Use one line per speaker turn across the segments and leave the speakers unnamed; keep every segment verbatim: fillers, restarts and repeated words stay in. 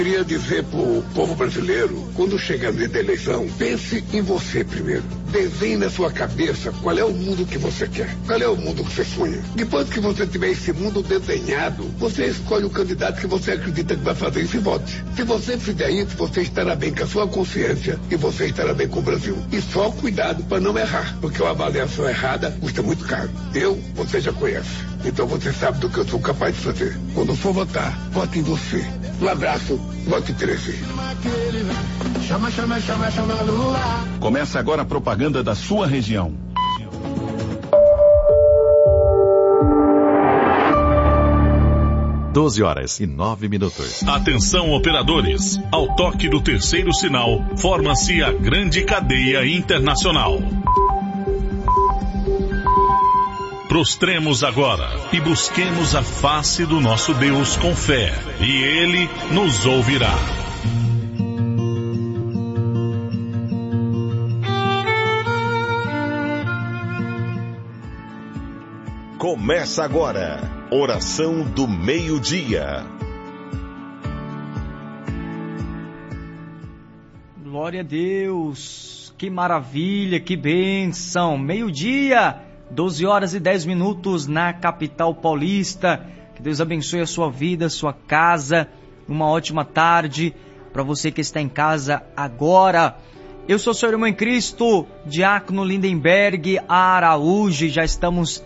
Queria dizer pro povo brasileiro, quando chegar no dia da eleição, pense em você primeiro. Desenhe na sua cabeça qual é o mundo que você quer, qual é o mundo que você sonha. Depois que você tiver esse mundo desenhado, você escolhe o candidato que você acredita que vai fazer isso e vote. Se você fizer isso, você estará bem com a sua consciência e você estará bem com o Brasil. E só cuidado para não errar, porque uma avaliação errada custa muito caro. Eu, você já conhece. Então você sabe do que eu sou capaz de fazer. Quando for votar, vote em você. Um abraço, vote treze.
Começa agora a propaganda da sua região.
doze horas e nove minutos.
Atenção, operadores. Ao toque do terceiro sinal, forma-se a grande cadeia internacional. Prostremos agora e busquemos a face do nosso Deus com fé, e Ele nos ouvirá.
Começa agora, oração do meio-dia.
Glória a Deus, que maravilha, que bênção, meio-dia, doze horas e dez minutos na capital paulista. Que Deus abençoe a sua vida, a sua casa, uma ótima tarde para você que está em casa agora. Eu sou seu irmão em Cristo, Diácono Lindenberg Araújo, e já estamos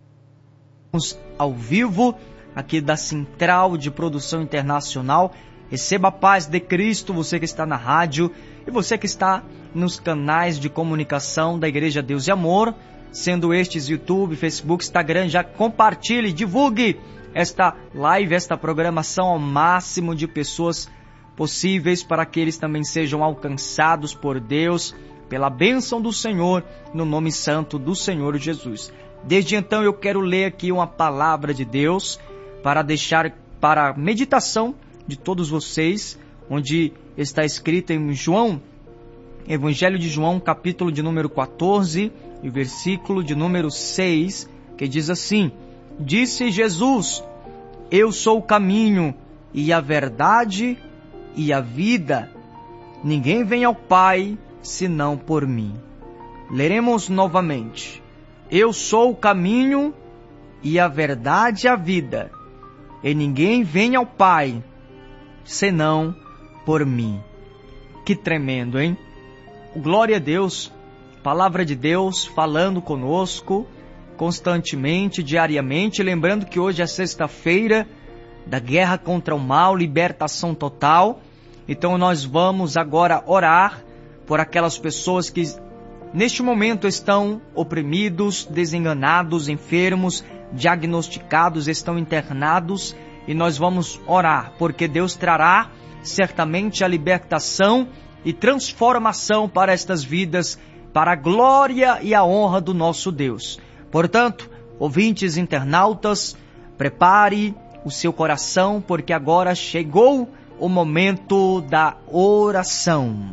ao vivo aqui da Central de Produção Internacional. Receba a paz de Cristo, você que está na rádio e você que está nos canais de comunicação da Igreja Deus e Amor, sendo estes YouTube, Facebook, Instagram. Já compartilhe, divulgue esta live, esta programação ao máximo de pessoas possíveis, para que eles também sejam alcançados por Deus, pela bênção do Senhor, no nome santo do Senhor Jesus. Desde então eu quero ler aqui uma palavra de Deus para deixar para a meditação de todos vocês, onde está escrito em João, Evangelho de João, capítulo de número quatorze, e versículo de número seis, que diz assim: Disse Jesus, eu sou o caminho e a verdade e a vida. Ninguém vem ao Pai senão por mim. Leremos novamente. Eu sou o caminho e a verdade e a vida, e ninguém vem ao Pai senão por mim. Que tremendo, hein? Glória a Deus, palavra de Deus falando conosco constantemente, diariamente. Lembrando que hoje é sexta-feira da guerra contra o mal, libertação total. Então nós vamos agora orar por aquelas pessoas que neste momento estão oprimidos, desenganados, enfermos, diagnosticados, estão internados, e nós vamos orar, porque Deus trará certamente a libertação e transformação para estas vidas, para a glória e a honra do nosso Deus. Portanto, ouvintes internautas, prepare o seu coração, porque agora chegou o momento da oração.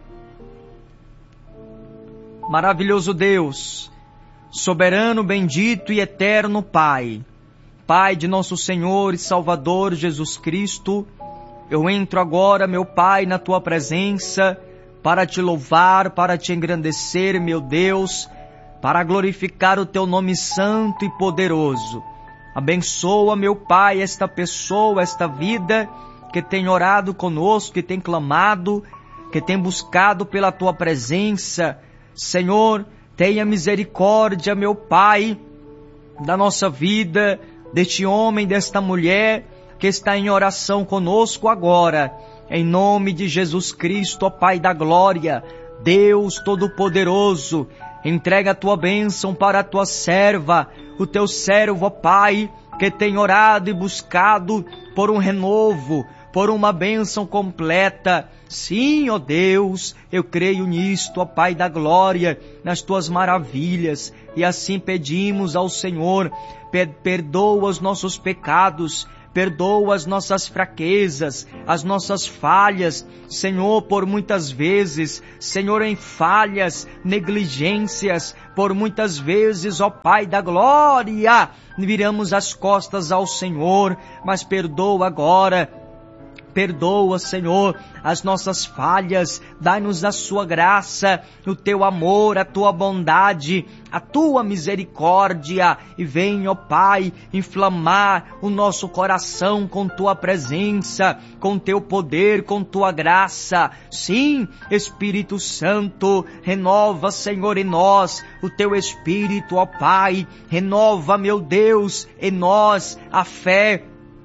Maravilhoso Deus, soberano, bendito e eterno Pai, Pai de nosso Senhor e Salvador Jesus Cristo, eu entro agora, meu Pai, na Tua presença, para Te louvar, para Te engrandecer, meu Deus, para glorificar o Teu nome santo e poderoso. Abençoa, meu Pai, esta pessoa, esta vida que tem orado conosco, que tem clamado, que tem buscado pela Tua presença. Senhor, tenha misericórdia, meu Pai, da nossa vida, deste homem, desta mulher que está em oração conosco agora, em nome de Jesus Cristo, ó Pai da glória, Deus Todo-Poderoso. Entrega a Tua bênção para a Tua serva, o Teu servo, ó Pai, que tem orado e buscado por um renovo, por uma bênção completa. Sim, ó Deus, eu creio nisto, ó Pai da glória, nas Tuas maravilhas, e assim pedimos ao Senhor, perdoa os nossos pecados, perdoa as nossas fraquezas, as nossas falhas, Senhor, por muitas vezes, Senhor, em falhas, negligências, por muitas vezes, ó Pai da glória, viramos as costas ao Senhor, mas perdoa agora, Perdoa, Senhor, as nossas falhas, dai-nos a sua graça, o teu amor, a tua bondade, a tua misericórdia, e venha, ó Pai, inflamar o nosso coração com tua presença, com teu poder, com tua graça. Sim, Espírito Santo, renova, Senhor, em nós o teu Espírito, ó Pai, renova, meu Deus, em nós a fé,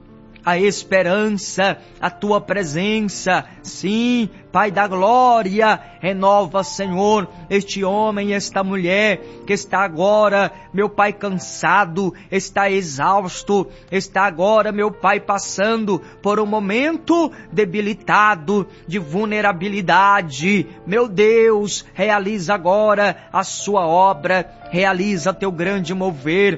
a esperança, a tua presença. Sim, Pai da glória, renova, Senhor, este homem e esta mulher que está agora, meu Pai, cansado, está exausto, está agora, meu Pai, passando por um momento debilitado, de vulnerabilidade. Meu Deus, realiza agora a sua obra, realiza teu grande mover,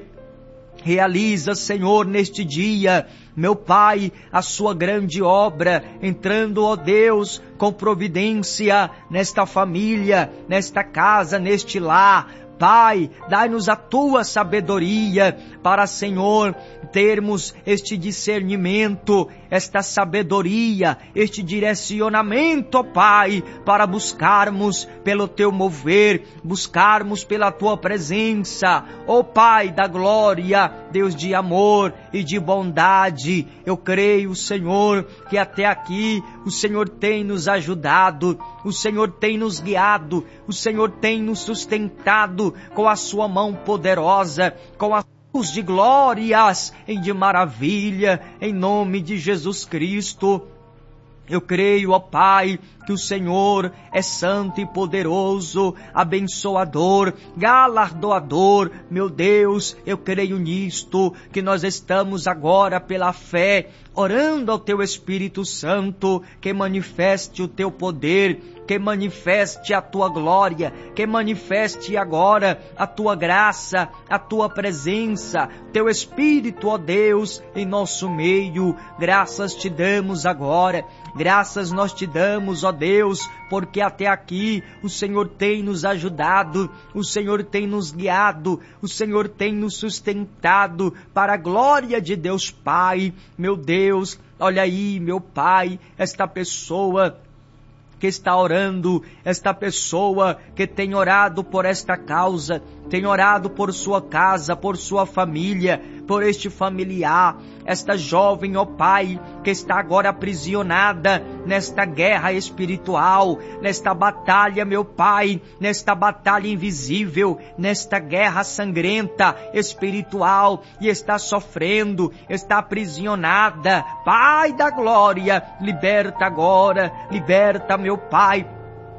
realiza, Senhor, neste dia, meu Pai, a sua grande obra, entrando, ó Deus, com providência nesta família, nesta casa, neste lar. Pai, dai-nos a tua sabedoria para, Senhor, termos este discernimento, esta sabedoria, este direcionamento, ó Pai, para buscarmos pelo teu mover, buscarmos pela tua presença. Ó Pai da glória, Deus de amor e de bondade, eu creio, Senhor, que até aqui o Senhor tem nos ajudado, o Senhor tem nos guiado, o Senhor tem nos sustentado com a sua mão poderosa, com a luz de glórias e de maravilha, em nome de Jesus Cristo. Eu creio, ó Pai, que o Senhor é santo e poderoso, abençoador, galardoador. Meu Deus, eu creio nisto, que nós estamos agora pela fé, orando ao teu Espírito Santo, que manifeste o teu poder, que manifeste a tua glória, que manifeste agora a tua graça, a tua presença, teu Espírito, ó Deus, em nosso meio. Graças te damos agora, graças nós te damos, ó Deus, porque até aqui o Senhor tem nos ajudado, o Senhor tem nos guiado, o Senhor tem nos sustentado para a glória de Deus Pai. Meu Deus, olha aí, meu Pai, esta pessoa que está orando, esta pessoa que tem orado por esta causa, tem orado por sua casa, por sua família, por este familiar, esta jovem, ó Pai, que está agora aprisionada nesta guerra espiritual, nesta batalha, meu Pai, nesta batalha invisível, nesta guerra sangrenta espiritual, e está sofrendo, está aprisionada. Pai da glória, liberta agora, liberta, meu Pai,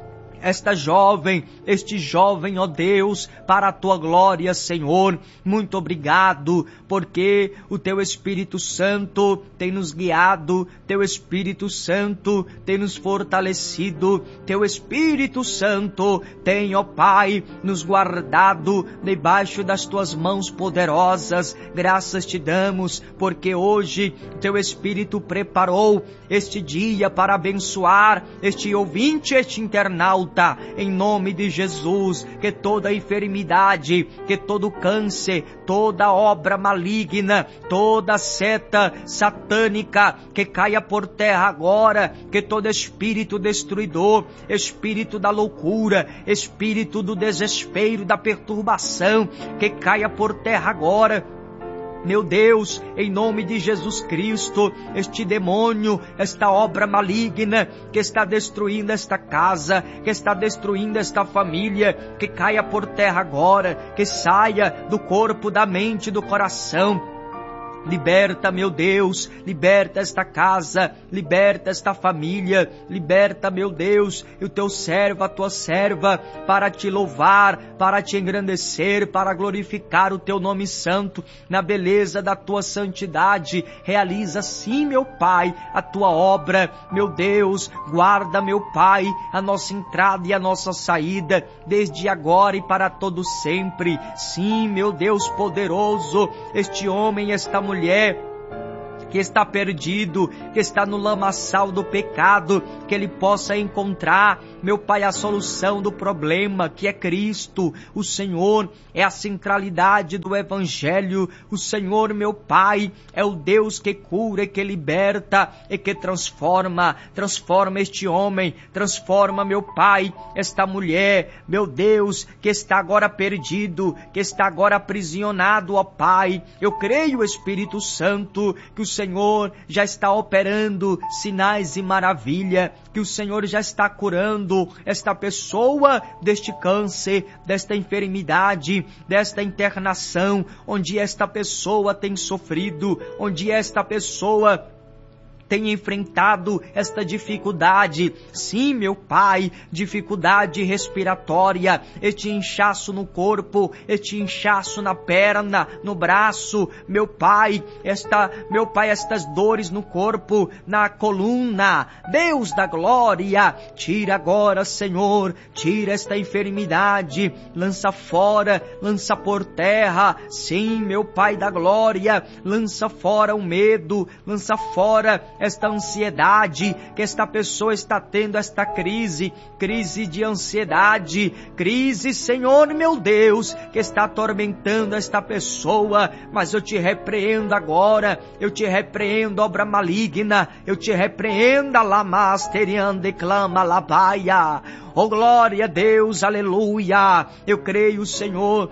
esta jovem, este jovem, ó Deus, para a tua glória, Senhor. Muito obrigado, porque o teu Espírito Santo tem nos guiado, teu Espírito Santo tem nos fortalecido, teu Espírito Santo tem, ó Pai, nos guardado debaixo das tuas mãos poderosas. Graças te damos, porque hoje teu Espírito preparou este dia para abençoar este ouvinte, este internauta. Em nome de Jesus, que toda enfermidade, que todo câncer, toda obra maligna, toda seta satânica, que caia por terra agora, que todo espírito destruidor, espírito da loucura, espírito do desespero, da perturbação, que caia por terra agora. Meu Deus, em nome de Jesus Cristo, este demônio, esta obra maligna que está destruindo esta casa, que está destruindo esta família, que caia por terra agora, que saia do corpo, da mente, do coração. Liberta, meu Deus, liberta esta casa, liberta esta família, liberta, meu Deus, e o teu servo, a tua serva, para te louvar, para te engrandecer, para glorificar o teu nome santo, na beleza da tua santidade. Realiza sim, meu Pai, a tua obra, meu Deus, guarda, meu Pai, a nossa entrada e a nossa saída, desde agora e para todo sempre. Sim, meu Deus poderoso, este homem, esta mulher, que está perdido, que está no lamaçal do pecado, que ele possa encontrar, meu Pai, a solução do problema, que é Cristo. O Senhor é a centralidade do Evangelho. O Senhor, meu Pai, é o Deus que cura, que liberta e que transforma. Transforma este homem, transforma, meu Pai, esta mulher, meu Deus, que está agora perdido, que está agora aprisionado, ó Pai. Eu creio, Espírito Santo, que o Senhor já está operando sinais e maravilha, que o Senhor já está curando esta pessoa deste câncer, desta enfermidade, desta internação, onde esta pessoa tem sofrido, onde esta pessoa tem enfrentado esta dificuldade. Sim, meu Pai, dificuldade respiratória, este inchaço no corpo, este inchaço na perna, no braço, meu Pai, esta, meu Pai, estas dores no corpo, na coluna. Deus da glória, tira agora, Senhor, tira esta enfermidade, lança fora, lança por terra. Sim, meu Pai da glória, lança fora o medo, lança fora esta ansiedade, que esta pessoa está tendo, esta crise, crise de ansiedade, crise, Senhor meu Deus, que está atormentando esta pessoa. Mas eu te repreendo agora, eu te repreendo, obra maligna, eu te repreendo, lamasterianda e clama labaia. Oh glória a Deus, aleluia. Eu creio, Senhor,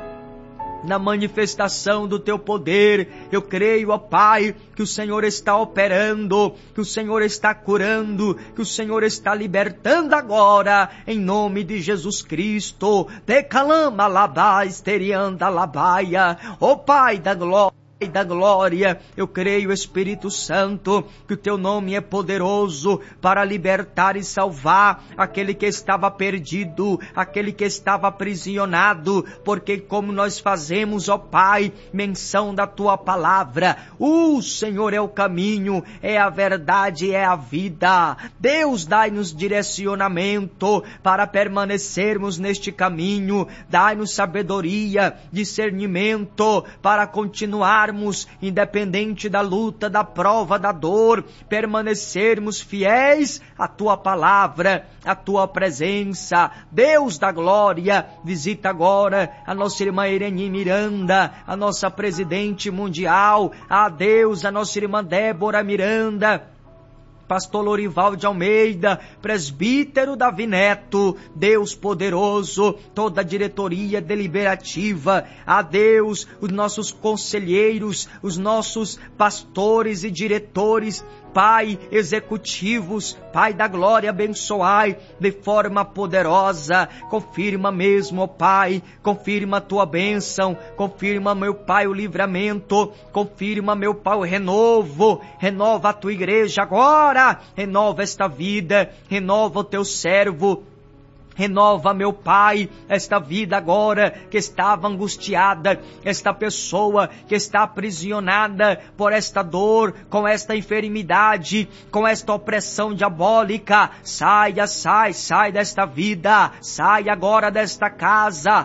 na manifestação do teu poder. Eu creio, ó Pai, que o Senhor está operando, que o Senhor está curando, que o Senhor está libertando agora, em nome de Jesus Cristo. Decalama labais terianda labaia. Ó Pai da glória e da glória, eu creio, Espírito Santo, que o teu nome é poderoso para libertar e salvar aquele que estava perdido, aquele que estava aprisionado, porque como nós fazemos, ó Pai, menção da tua palavra, o Senhor é o caminho, é a verdade, é a vida. Deus, dai-nos direcionamento para permanecermos neste caminho, dai-nos sabedoria, discernimento para continuar independente da luta, da prova, da dor, permanecermos fiéis à tua palavra, à tua presença. Deus da glória, visita agora a nossa irmã Irene Miranda, a nossa presidente mundial, a Deus, a nossa irmã Débora Miranda, Pastor Lorival de Almeida, presbítero Davi Neto, Deus poderoso, toda a diretoria deliberativa, a Deus, os nossos conselheiros, os nossos pastores e diretores, Pai, executivos, Pai da glória, abençoai de forma poderosa, confirma mesmo, ó Pai, confirma a tua bênção, confirma, meu Pai, o livramento, confirma, meu Pai, o renovo, renova a tua igreja agora, renova esta vida, renova o teu servo, renova, meu Pai, esta vida agora que estava angustiada, esta pessoa que está aprisionada por esta dor, com esta enfermidade, com esta opressão diabólica. Saia, sai, sai desta vida, sai agora desta casa.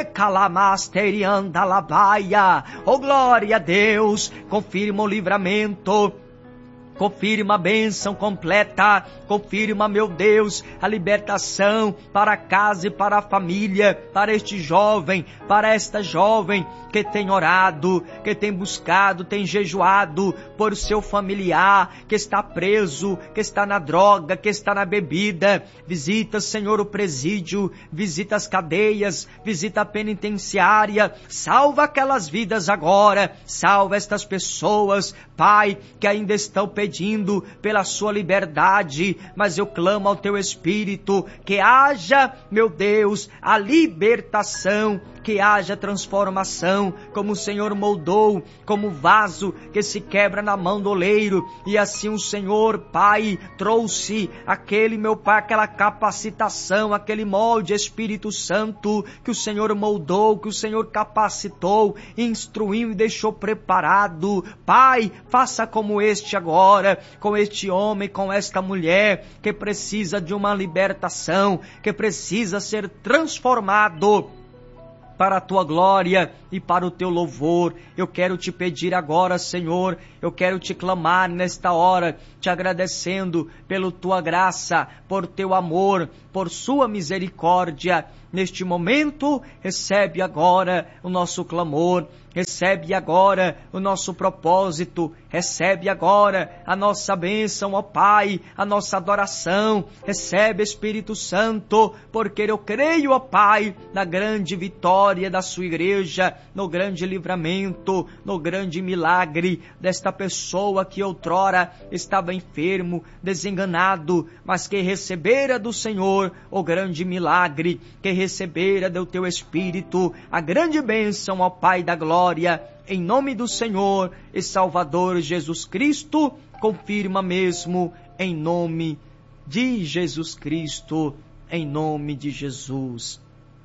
Decalamasterianda labaia. Oh glória a Deus, confirma o livramento, confirma a bênção completa, confirma, meu Deus, a libertação para a casa e para a família, para este jovem, para esta jovem que tem orado, que tem buscado, tem jejuado por seu familiar, que está preso, que está na droga, que está na bebida. Visita, Senhor, o presídio, visita as cadeias, visita a penitenciária, salva aquelas vidas agora, salva estas pessoas, Pai, que ainda estão pedindo pela sua liberdade, mas eu clamo ao teu Espírito, que haja, meu Deus, a libertação, que haja transformação, como o Senhor moldou, como vaso que se quebra na mão do oleiro, e assim o Senhor, Pai, trouxe aquele, meu Pai, aquela capacitação, aquele molde, Espírito Santo, que o Senhor moldou, que o Senhor capacitou, instruiu e deixou preparado. Pai, faça como este agora, com este homem, com esta mulher, que precisa de uma libertação, que precisa ser transformado para a tua glória e para o teu louvor. Eu quero te pedir agora, Senhor, eu quero te clamar nesta hora, te agradecendo pela tua graça, por teu amor, por sua misericórdia. Neste momento, recebe agora o nosso clamor, recebe agora o nosso propósito, recebe agora a nossa bênção, ó Pai, a nossa adoração. Recebe, Espírito Santo, porque eu creio, ó Pai, na grande vitória da sua igreja, no grande livramento, no grande milagre desta pessoa que outrora estava enfermo, desenganado, mas que recebera do Senhor o grande milagre, que recebera do teu Espírito a grande bênção, ó Pai da glória. Em nome do Senhor e Salvador Jesus Cristo, confirma mesmo, em nome de Jesus Cristo, em nome de Jesus.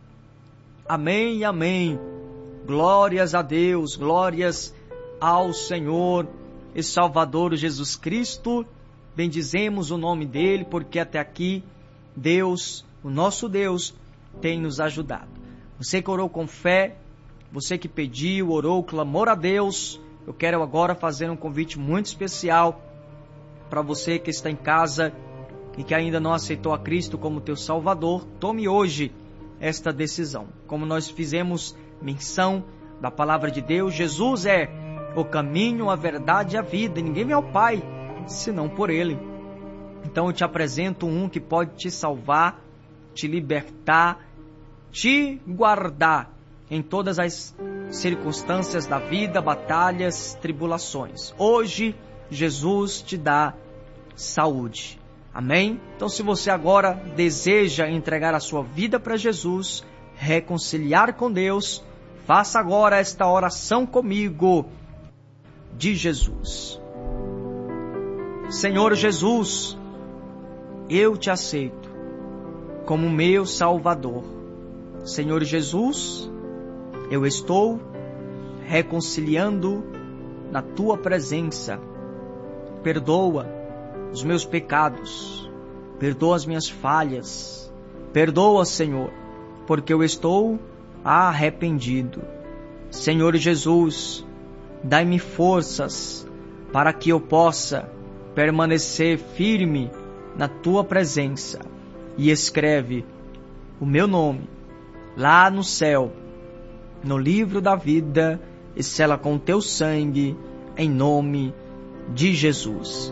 Amém, amém. Glórias a Deus, glórias ao Senhor e Salvador Jesus Cristo. Bendizemos o nome dele, porque até aqui Deus, o nosso Deus, tem nos ajudado. Você que orou com fé, você que pediu, orou, clamou a Deus, eu quero agora fazer um convite muito especial para você que está em casa e que ainda não aceitou a Cristo como teu Salvador. Tome hoje esta decisão. Como nós fizemos menção da palavra de Deus, Jesus é o caminho, a verdade e a vida, e ninguém vem ao Pai senão por Ele. Então eu te apresento um que pode te salvar, te libertar, te guardar em todas as circunstâncias da vida, batalhas, tribulações. Hoje, Jesus te dá saúde. Amém? Então, se você agora deseja entregar a sua vida para Jesus, reconciliar com Deus, faça agora esta oração comigo de Jesus. Senhor Jesus, eu te aceito como meu Salvador. Senhor Jesus, eu estou reconciliando na tua presença. Perdoa os meus pecados, perdoa as minhas falhas, perdoa, Senhor, porque eu estou arrependido. Senhor Jesus, dai-me forças para que eu possa permanecer firme na tua presença, e escreve o meu nome lá no céu, no livro da vida, e sela com teu sangue, em nome de Jesus.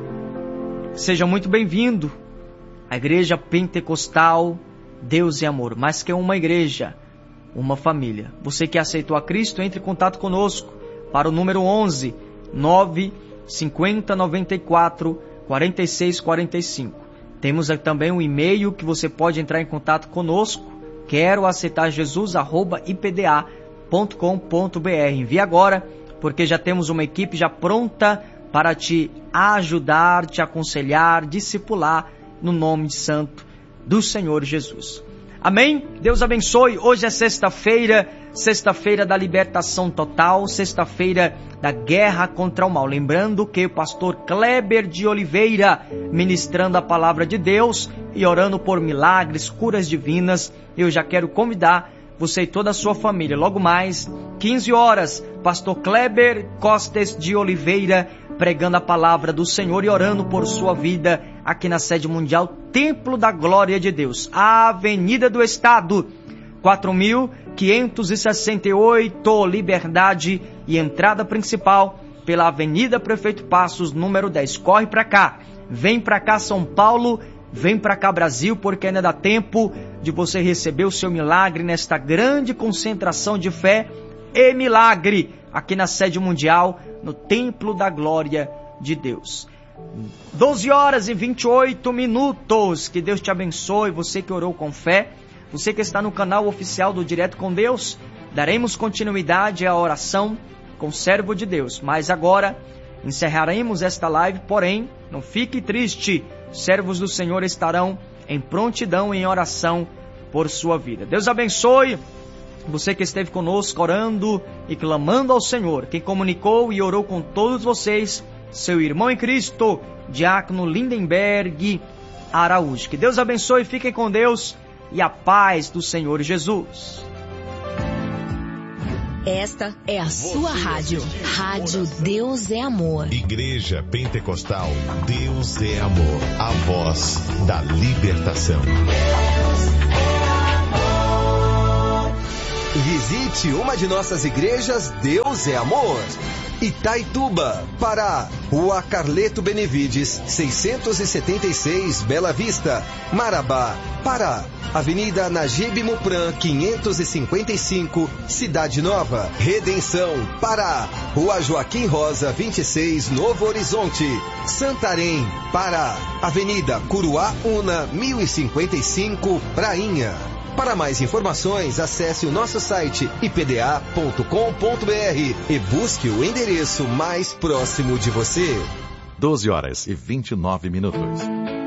Seja muito bem-vindo à Igreja Pentecostal Deus e Amor, mais que uma igreja, uma família. Você que aceitou a Cristo, entre em contato conosco para o número onze, nove cinquenta, noventa e quatro, quarenta e seis, quarenta e cinco. Temos aqui também um e-mail que você pode entrar em contato conosco, quero aceitar Jesus, arroba i p d a ponto com ponto b r. Envie agora, porque já temos uma equipe já pronta para te ajudar, te aconselhar, discipular no nome santo do Senhor Jesus. Amém? Deus abençoe. Hoje é sexta-feira, sexta-feira da libertação total, sexta-feira da guerra contra o mal. Lembrando que o pastor Kleber de Oliveira, ministrando a palavra de Deus e orando por milagres, curas divinas, eu já quero convidar você e toda a sua família. Logo mais, quinze horas, pastor Kleber Costes de Oliveira, pregando a palavra do Senhor e orando por sua vida aqui na sede mundial, Templo da Glória de Deus, Avenida do Estado, quatro mil quinhentos e sessenta e oito, Liberdade, e entrada principal pela Avenida Prefeito Passos, número dez. Corre pra cá, vem pra cá São Paulo, vem pra cá Brasil, porque ainda dá tempo de você receber o seu milagre nesta grande concentração de fé e milagre aqui na sede mundial, no Templo da Glória de Deus. doze horas e vinte e oito minutos. Que Deus te abençoe. Você que orou com fé, você que está no canal oficial do Direto com Deus, daremos continuidade à oração com o servo de Deus. Mas agora encerraremos esta live, porém, não fique triste. Servos do Senhor estarão em prontidão em oração por sua vida. Deus abençoe. Você que esteve conosco orando e clamando ao Senhor, quem comunicou e orou com todos vocês, seu irmão em Cristo, Diácono Lindenberg Araújo. Que Deus abençoe, fiquem com Deus e a paz do Senhor Jesus.
Esta é a sua rádio. Rádio Deus é Amor.
Igreja Pentecostal Deus é Amor. A voz da libertação.
Visite uma de nossas igrejas Deus é Amor. Itaituba, Pará, Rua Carleto Benevides, seiscentos e setenta e seis, Bela Vista. Marabá, Pará, Avenida Najib Mupran, quinhentos e cinquenta e cinco, Cidade Nova. Redenção, Pará, Rua Joaquim Rosa, vinte e seis, Novo Horizonte. Santarém, Pará, Avenida Curuá Una, mil e cinquenta e cinco, Prainha. Para mais informações, acesse o nosso site i p d a ponto com ponto b r e busque o endereço mais próximo de você.
doze horas e vinte e nove minutos.